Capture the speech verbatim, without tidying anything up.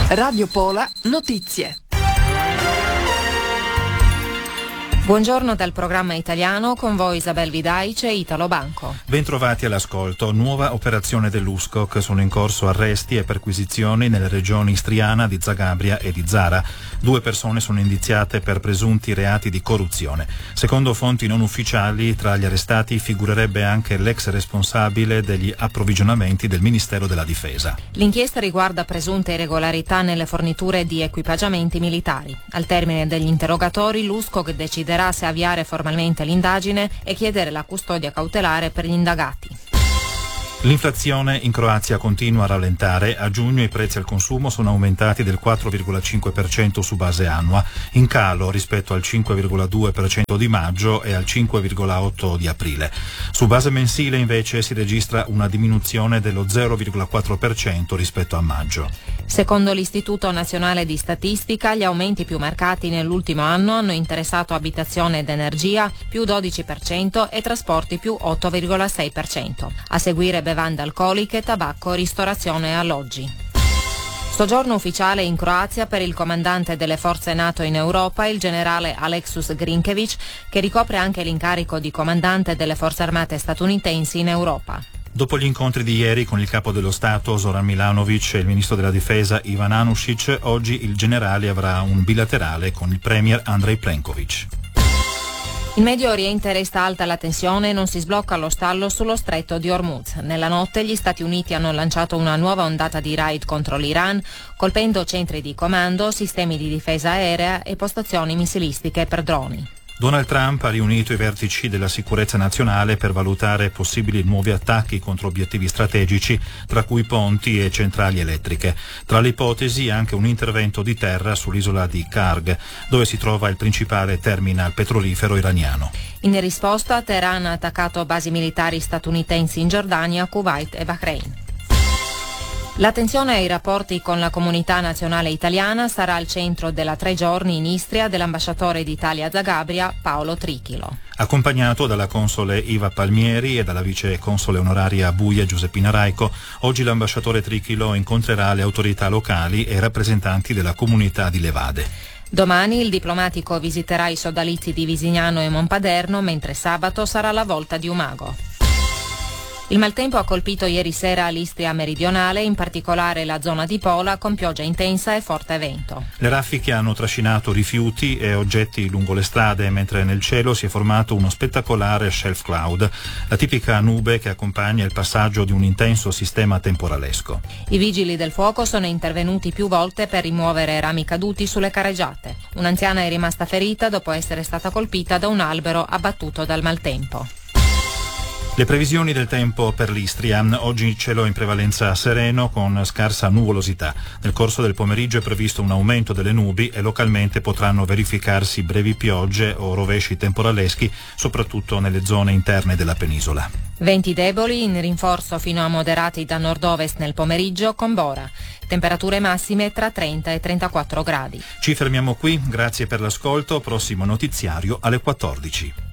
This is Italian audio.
Radio Pola Notizie. Buongiorno dal programma italiano, con voi Isabel Vidaic e Italo Banco. Bentrovati all'ascolto. Nuova operazione dell'U S C O C. Sono in corso arresti e perquisizioni nelle regioni istriana, di Zagabria e di Zara. Due persone sono indiziate per presunti reati di corruzione. Secondo fonti non ufficiali, tra gli arrestati figurerebbe anche l'ex responsabile degli approvvigionamenti del Ministero della Difesa. L'inchiesta riguarda presunte irregolarità nelle forniture di equipaggiamenti militari. Al termine degli interrogatori, l'U S C O C deciderà se avviare formalmente l'indagine e chiedere la custodia cautelare per gli indagati. L'inflazione in Croazia continua a rallentare. A giugno i prezzi al consumo sono aumentati del quattro virgola cinque per cento su base annua, in calo rispetto al cinque virgola due per cento di maggio e al cinque virgola otto per cento di aprile. Su base mensile invece si registra una diminuzione dello zero virgola quattro per cento rispetto a maggio. Secondo l'Istituto Nazionale di Statistica, gli aumenti più marcati nell'ultimo anno hanno interessato abitazione ed energia più dodici per cento e trasporti più otto virgola sei per cento. A seguire bevande alcoliche, tabacco, ristorazione e alloggi. Soggiorno ufficiale in Croazia per il comandante delle forze NATO in Europa, il generale Alexus Grinkević, che ricopre anche l'incarico di comandante delle forze armate statunitensi in Europa. Dopo gli incontri di ieri con il capo dello Stato Zoran Milanovic e il ministro della Difesa Ivan Anušić, oggi il generale avrà un bilaterale con il premier Andrej Plenković. In Medio Oriente resta alta la tensione e non si sblocca lo stallo sullo stretto di Hormuz. Nella notte gli Stati Uniti hanno lanciato una nuova ondata di raid contro l'Iran, colpendo centri di comando, sistemi di difesa aerea e postazioni missilistiche per droni. Donald Trump ha riunito i vertici della sicurezza nazionale per valutare possibili nuovi attacchi contro obiettivi strategici, tra cui ponti e centrali elettriche. Tra le ipotesi anche un intervento di terra sull'isola di Karg, dove si trova il principale terminal petrolifero iraniano. In risposta, Teheran ha attaccato basi militari statunitensi in Giordania, Kuwait e Bahrain. L'attenzione ai rapporti con la comunità nazionale italiana sarà al centro della tre giorni in Istria dell'ambasciatore d'Italia a Zagabria, Paolo Trichilo. Accompagnato dalla console Iva Palmieri e dalla vice console onoraria a Buia Giuseppina Raico, oggi l'ambasciatore Trichilo incontrerà le autorità locali e rappresentanti della comunità di Levade. Domani il diplomatico visiterà i sodalizi di Visignano e Monpaderno, mentre sabato sarà la volta di Umago. Il maltempo ha colpito ieri sera l'Istria meridionale, in particolare la zona di Pola, con pioggia intensa e forte vento. Le raffiche hanno trascinato rifiuti e oggetti lungo le strade, mentre nel cielo si è formato uno spettacolare shelf cloud, la tipica nube che accompagna il passaggio di un intenso sistema temporalesco. I vigili del fuoco sono intervenuti più volte per rimuovere rami caduti sulle careggiate. Un'anziana è rimasta ferita dopo essere stata colpita da un albero abbattuto dal maltempo. Le previsioni del tempo per l'Istria. Oggi cielo in prevalenza sereno con scarsa nuvolosità. Nel corso del pomeriggio è previsto un aumento delle nubi e localmente potranno verificarsi brevi piogge o rovesci temporaleschi, soprattutto nelle zone interne della penisola. Venti deboli in rinforzo fino a moderati da nord-ovest nel pomeriggio con Bora. Temperature massime tra trenta e trentaquattro gradi. Ci fermiamo qui, grazie per l'ascolto. Prossimo notiziario alle quattordici.